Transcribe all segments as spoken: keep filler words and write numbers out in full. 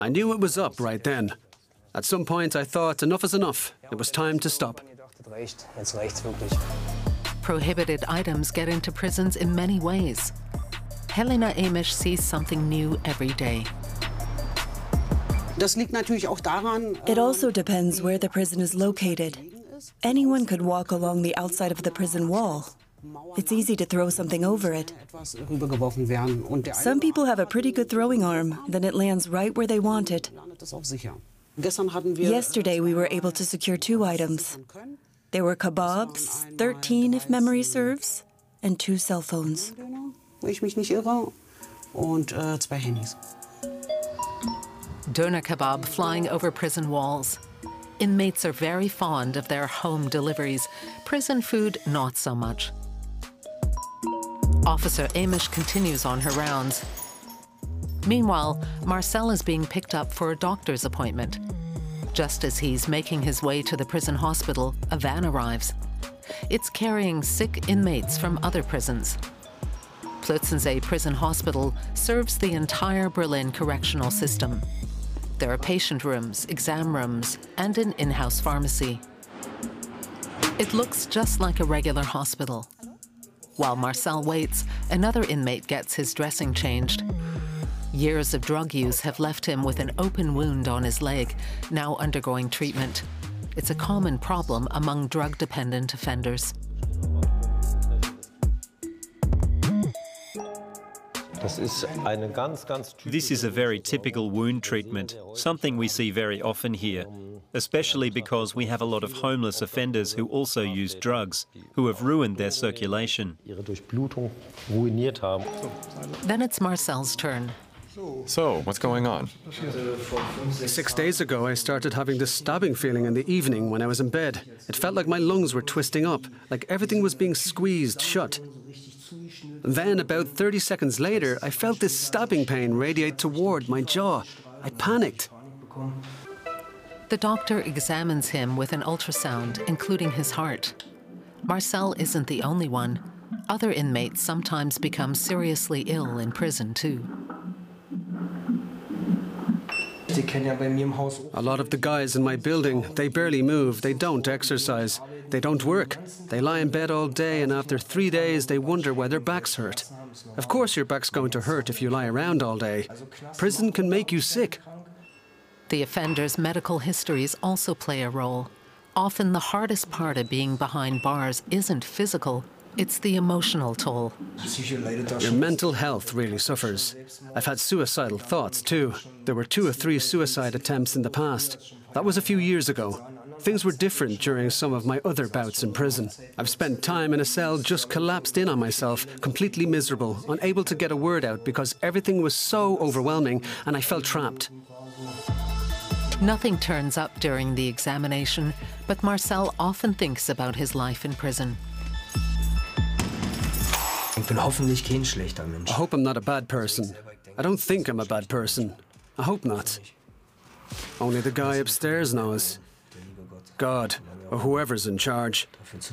I knew it was up right then. At some point, I thought enough is enough. It was time to stop. Prohibited items get into prisons in many ways. Helena Amish sees something new every day. It also depends where the prison is located. Anyone could walk along the outside of the prison wall. It's easy to throw something over it. Some people have a pretty good throwing arm, then it lands right where they want it. Yesterday we were able to secure two items. There were kebabs, thirteen if memory serves, and two cell phones. Doner kebab flying over prison walls. Inmates are very fond of their home deliveries. Prison food, not so much. Officer Amish continues on her rounds. Meanwhile, Marcel is being picked up for a doctor's appointment. Just as he's making his way to the prison hospital, a van arrives. It's carrying sick inmates from other prisons. Plötzensee Prison Hospital serves the entire Berlin correctional system. There are patient rooms, exam rooms, and an in-house pharmacy. It looks just like a regular hospital. While Marcel waits, another inmate gets his dressing changed. Years of drug use have left him with an open wound on his leg, now undergoing treatment. It's a common problem among drug-dependent offenders. This is a very typical wound treatment, something we see very often here, especially because we have a lot of homeless offenders who also use drugs, who have ruined their circulation. Then it's Marcel's turn. So, what's going on? Six days ago, I started having this stabbing feeling in the evening when I was in bed. It felt like my lungs were twisting up, like everything was being squeezed shut. Then, about thirty seconds later, I felt this stabbing pain radiate toward my jaw. I panicked. The doctor examines him with an ultrasound, including his heart. Marcel isn't the only one. Other inmates sometimes become seriously ill in prison, too. A lot of the guys in my building, they barely move, they don't exercise, they don't work. They lie in bed all day, and after three days they wonder why their backs hurt. Of course your back's going to hurt if you lie around all day. Prison can make you sick. The offender's medical histories also play a role. Often the hardest part of being behind bars isn't physical, it's the emotional toll. Your mental health really suffers. I've had suicidal thoughts too. There were two or three suicide attempts in the past. That was a few years ago. Things were different during some of my other bouts in prison. I've spent time in a cell just collapsed in on myself, completely miserable, unable to get a word out because everything was so overwhelming and I felt trapped. Nothing turns up during the examination, but Marcel often thinks about his life in prison. I hope I'm not a bad person. I don't think I'm a bad person. I hope not. Only the guy upstairs knows. God, or whoever's in charge.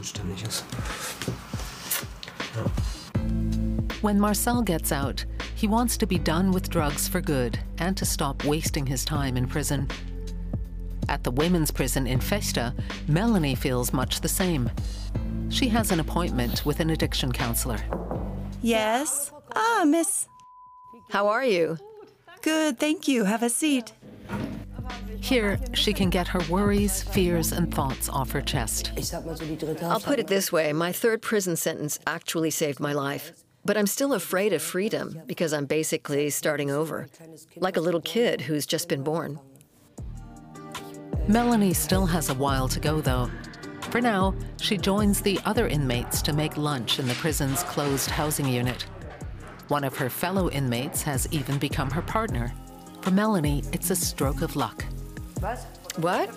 When Marcel gets out, he wants to be done with drugs for good and to stop wasting his time in prison. At the women's prison in Fechter, Melanie feels much the same. She has an appointment with an addiction counselor. Yes? Ah, miss. How are you? Good, thank you. Have a seat. Here, she can get her worries, fears, and thoughts off her chest. I'll put it this way, my third prison sentence actually saved my life. But I'm still afraid of freedom because I'm basically starting over, like a little kid who's just been born. Melanie still has a while to go, though. For now, she joins the other inmates to make lunch in the prison's closed housing unit. One of her fellow inmates has even become her partner. For Melanie, it's a stroke of luck. What?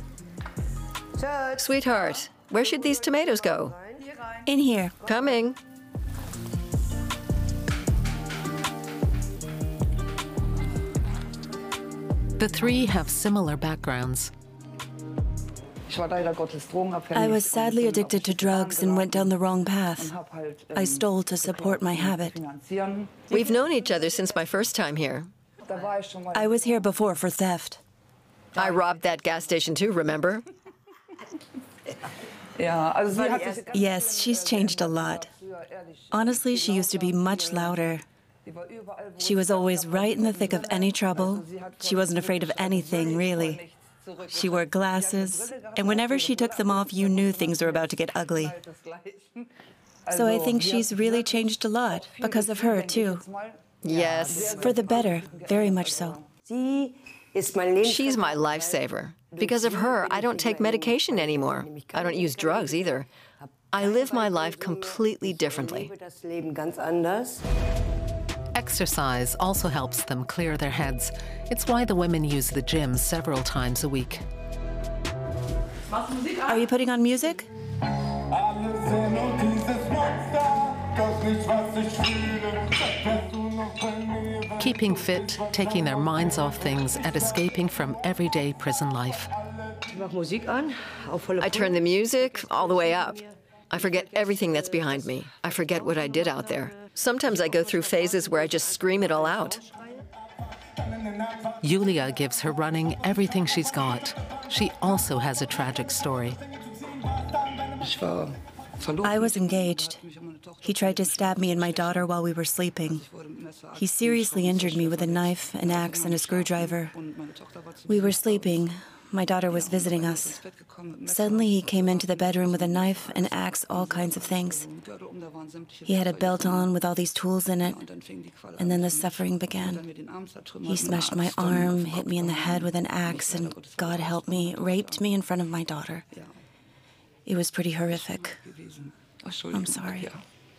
Sweetheart, where should these tomatoes go? In here. Coming. The three have similar backgrounds. I was sadly addicted to drugs and went down the wrong path. I stole to support my habit. We've known each other since my first time here. I was here before for theft. I robbed that gas station too, remember? Yes, she's changed a lot. Honestly, she used to be much louder. She was always right in the thick of any trouble. She wasn't afraid of anything, really. She wore glasses, and whenever she took them off, you knew things were about to get ugly. So I think she's really changed a lot, because of her, too. Yes. For the better, very much so. She's my lifesaver. Because of her, I don't take medication anymore. I don't use drugs either. I live my life completely differently. Exercise also helps them clear their heads. It's why the women use the gym several times a week. Are you putting on music? Keeping fit, taking their minds off things, and escaping from everyday prison life. I turn the music all the way up. I forget everything that's behind me. I forget what I did out there. Sometimes I go through phases where I just scream it all out. Julia gives her running everything she's got. She also has a tragic story. I was engaged. He tried to stab me and my daughter while we were sleeping. He seriously injured me with a knife, an axe, and a screwdriver. We were sleeping. My daughter was visiting us. Suddenly, he came into the bedroom with a knife, an axe, all kinds of things. He had a belt on with all these tools in it, and then the suffering began. He smashed my arm, hit me in the head with an axe, and, God help me, raped me in front of my daughter. It was pretty horrific. I'm sorry.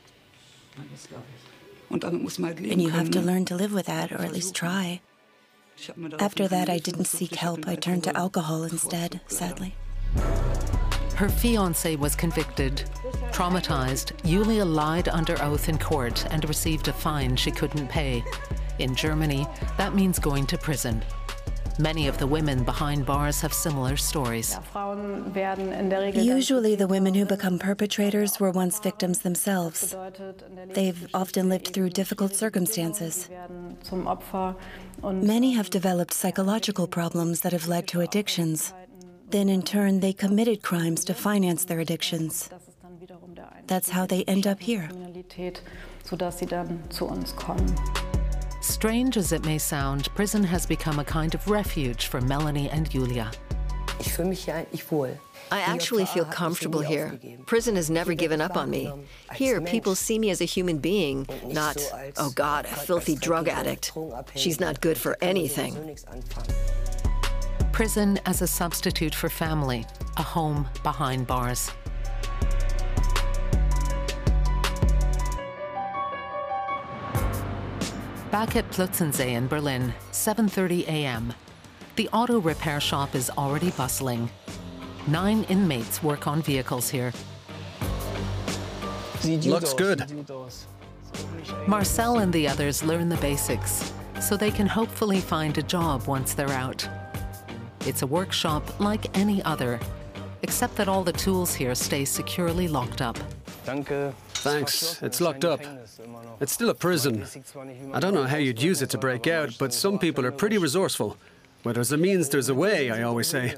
And you have to learn to live with that, or at least try. After that, I didn't seek help. I turned to alcohol instead, sadly. Her fiancé was convicted. Traumatized, Julia lied under oath in court and received a fine she couldn't pay. In Germany, that means going to prison. Many of the women behind bars have similar stories. Usually the women who become perpetrators were once victims themselves. They've often lived through difficult circumstances. Many have developed psychological problems that have led to addictions. Then in turn, they committed crimes to finance their addictions. That's how they end up here. Strange as it may sound, prison has become a kind of refuge for Melanie and Julia. I actually feel comfortable here. Prison has never given up on me. Here, people see me as a human being, not, oh God, a filthy drug addict. She's not good for anything. Prison as a substitute for family, a home behind bars. Back at Plötzensee in Berlin, seven thirty a m The auto repair shop is already bustling. Nine inmates work on vehicles here. Looks good. Marcel and the others learn the basics, so they can hopefully find a job once they're out. It's a workshop like any other, except that all the tools here stay securely locked up. Thanks. It's locked up. It's still a prison. I don't know how you'd use it to break out, but some people are pretty resourceful. Where there's a means, there's a way, I always say.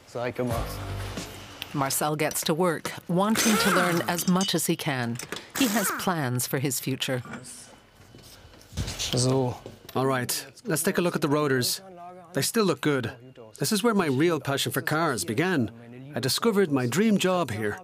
Marcel gets to work, wanting to learn as much as he can. He has plans for his future. All right, let's take a look at the rotors. They still look good. This is where my real passion for cars began. I discovered my dream job here.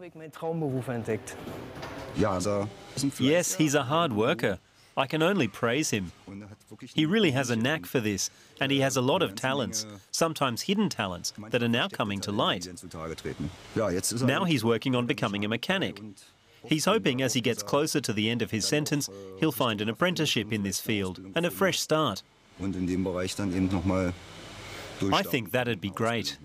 Yes, he's a hard worker. I can only praise him. He really has a knack for this, and he has a lot of talents, sometimes hidden talents, that are now coming to light. Now he's working on becoming a mechanic. He's hoping as he gets closer to the end of his sentence, he'll find an apprenticeship in this field and a fresh start. I think that'd be great.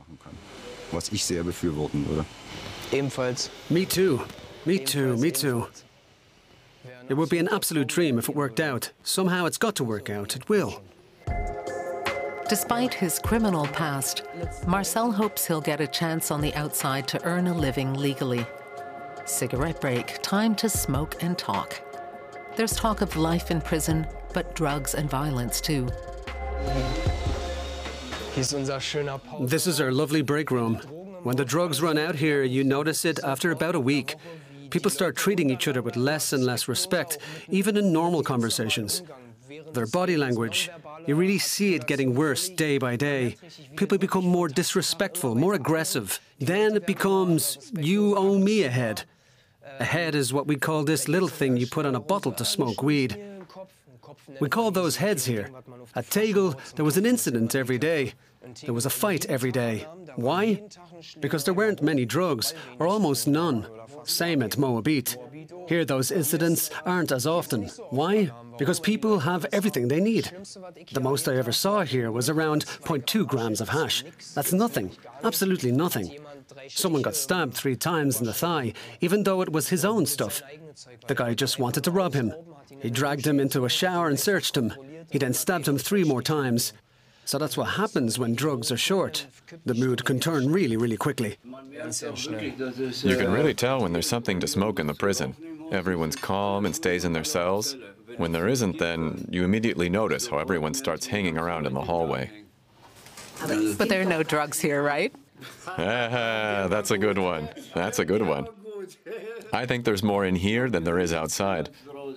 Me too. Me too, me too. It would be an absolute dream if it worked out. Somehow it's got to work out. It will. Despite his criminal past, Marcel hopes he'll get a chance on the outside to earn a living legally. Cigarette break, time to smoke and talk. There's talk of life in prison, but drugs and violence too. This is our lovely break room. When the drugs run out here, you notice it after about a week. People start treating each other with less and less respect, even in normal conversations. Their body language, you really see it getting worse day by day. People become more disrespectful, more aggressive. Then it becomes, you owe me a head. A head is what we call this little thing you put on a bottle to smoke weed. We call those heads here. At Tegel, there was an incident every day. There was a fight every day. Why? Because there weren't many drugs, or almost none. Same at Moabit. Here those incidents aren't as often. Why? Because people have everything they need. The most I ever saw here was around zero point two grams of hash. That's nothing. Absolutely nothing. Someone got stabbed three times in the thigh, even though it was his own stuff. The guy just wanted to rob him. He dragged him into a shower and searched him. He then stabbed him three more times. So that's what happens when drugs are short. The mood can turn really, really quickly. You can really tell when there's something to smoke in the prison. Everyone's calm and stays in their cells. When there isn't, then you immediately notice how everyone starts hanging around in the hallway. But there are no drugs here, right? Ah, that's a good one. That's a good one. I think there's more in here than there is outside.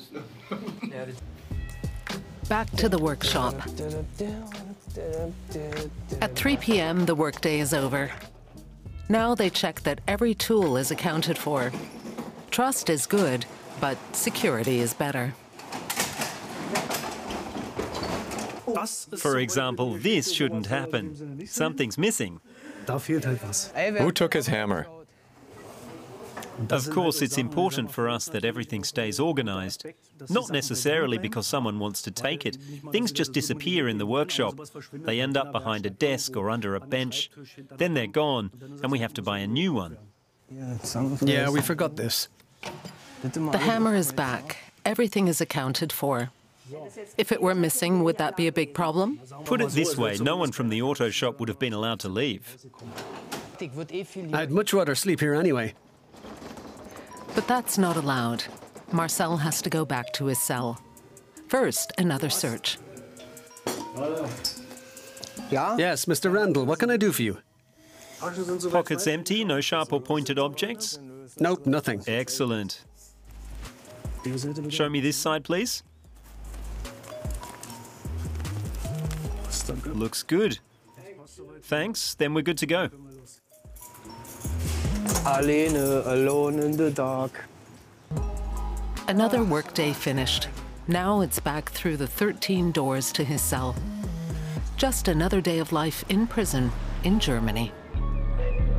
Back to the workshop. At three p m, the workday is over. Now they check that every tool is accounted for. Trust is good, but security is better. For example, this shouldn't happen. Something's missing. Who took his hammer? Of course, it's important for us that everything stays organized. Not necessarily because someone wants to take it. Things just disappear in the workshop. They end up behind a desk or under a bench. Then they're gone, and we have to buy a new one. Yeah, we forgot this. The hammer is back. Everything is accounted for. If it were missing, would that be a big problem? Put it this way, no one from the auto shop would have been allowed to leave. I'd much rather sleep here anyway. But that's not allowed. Marcel has to go back to his cell. First, another search. Yes, Mister Randall, what can I do for you? Pockets empty, no sharp or pointed objects? Nope, nothing. Excellent. Show me this side, please. Looks good. Thanks, then we're good to go. Alene, alone in the dark. Another workday finished. Now it's back through the thirteen doors to his cell. Just another day of life in prison in Germany.